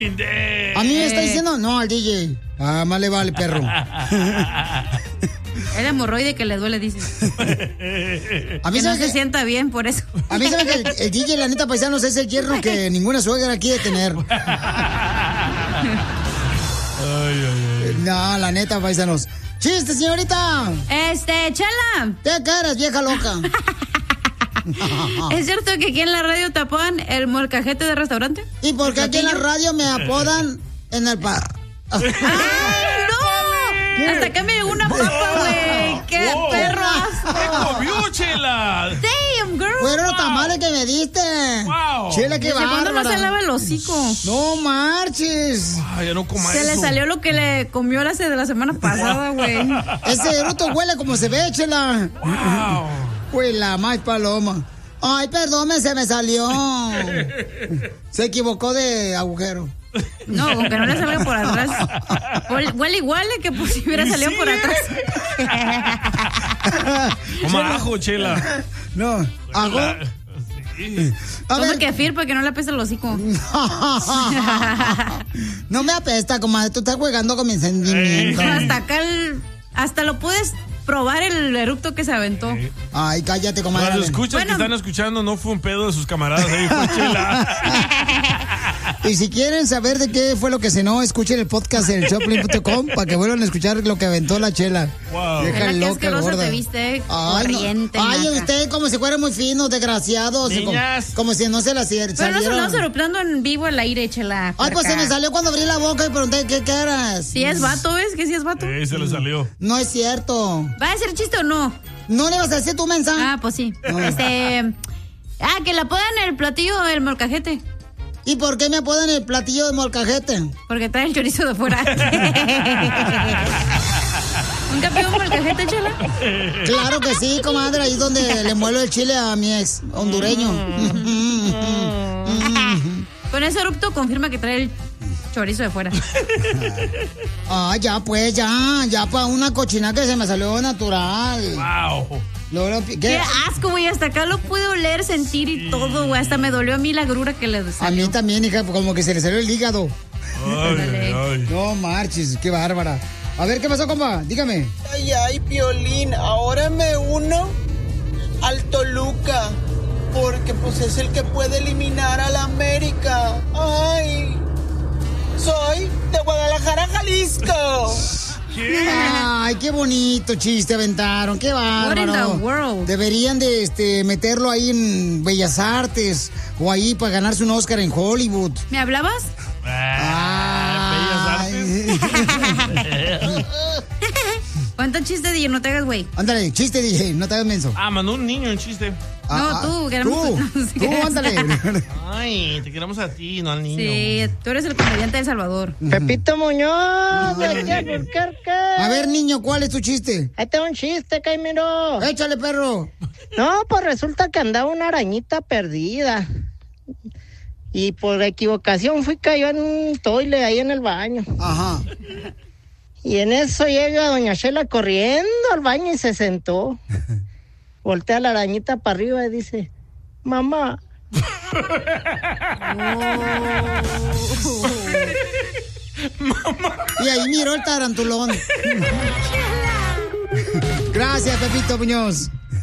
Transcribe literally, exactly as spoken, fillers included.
A mí me está diciendo, no, al D J. Ah, más le vale, perro. El hemorroide que le duele, dice. A mí que no se que, sienta bien por eso. A mí sabe que el, el D J, la neta, paisanos, es el yerno que ninguna suegra quiere tener. Ay, ay, ay. No, la neta, paisanos. ¡Chiste, señorita! Este, Chela. ¿Qué caras, vieja loca? ¿Es cierto que aquí en la radio te apodan el molcajete de restaurante? ¿Y por qué aquí en la radio me apodan en el bar? ¡Ay, no! Hasta acá me llegó una papa, güey. ¡Qué wow. perro asco! ¡Qué comió, Chela! ¡Damn, girl! Fueron los tamales que me diste. ¡Wow! Chela, qué bárbara. ¿Cuándo no se lava el hocico? No marches. Ay, ya no coma se eso. Le salió lo que le comió la, de la semana pasada, güey. Ese eruto huele como se ve, Chela. ¡Wow! Pues la más paloma. Ay, perdón, se me salió. Se equivocó de agujero. No, aunque no le salga por atrás. Huele igual que pues, si hubiera salido sí, por atrás. Toma ajo, Chela. No, ajo. Sí. Toma kefir para que no le apeste el hocico. No me apesta, comadre. Tú estás jugando con mis sentimientos. Hasta acá el, hasta lo puedes probar el eructo que se aventó. Sí. Ay, cállate, comadre. Para los escuchas bueno, que están escuchando, no fue un pedo de sus camaradas ahí, fue Chela. Y si quieren saber de qué fue lo que cenó, escuchen el podcast del Choplin punto com para que vuelvan a escuchar lo que aventó la Chela. Wow. Deja loca, gorda. Te viste ay, corriente, no. Ay, usted como si fuera muy fino, desgraciado. Como, como si no se la salieron. Pero no se lo soplando en vivo al aire, Chela. Ay, pues acá. Se me salió cuando abrí la boca y pregunté qué eras. Si es vato, ¿ves? Que si es vato. Sí, se le salió. No es cierto. ¿Va a ser chiste o no? No le vas a decir tu mensa. Ah, pues sí. No. Este. Ah, que le apodan el platillo del molcajete. ¿Y por qué me apodan el platillo de molcajete? Porque trae el chorizo de fuera. ¿Nunca pidió un molcajete, Chela? Claro que sí, comadre. Ahí donde le muelo el chile a mi ex hondureño. Con ese erupto confirma que trae el chorizo de fuera. Ah, ya pues, ya. Ya para una cochina que se me salió natural. Wow. Lo, ¿qué? Qué asco, güey. Hasta acá lo pude oler, sentir y todo, güey. Hasta me dolió a mí la grura que le salió. A mí también, hija, como que se le salió el hígado. Ay, ay. No marches, qué bárbara. A ver, ¿qué pasó, compa? Dígame. Ay, ay, Piolín, ahora me uno al Toluca, porque pues es el que puede eliminar a la América. Ay, soy de Guadalajara, Jalisco. ¿Qué? Ay, qué bonito chiste aventaron, qué bárbaro. What in the world? Deberían de este meterlo ahí en Bellas Artes o ahí para ganarse un Oscar en Hollywood. ¿Me hablabas? Ah, Bellas Artes. ¿Cuánto chiste, D J? No te hagas, güey. Ándale, chiste, D J, no te hagas menso. Ah, mandó un niño un chiste. Ah, no, tú, queremos. Tú, tú, ándale. Ay, te queremos a ti, no al niño. Sí, tú eres el comediante de El Salvador. Pepito Muñoz, de aquí a Burquerque. A ver, niño, ¿cuál es tu chiste? Ahí tengo un chiste, Caimiro. Échale, perro. No, pues resulta que andaba una arañita perdida. Y por equivocación fui cayó en un toile ahí en el baño. Ajá. Y en eso llega doña Chela corriendo al baño y se sentó. Voltea la arañita para arriba y dice, mamá. Oh. Mamá. Y ahí miró el tarantulón. Gracias, Pepito Muñoz.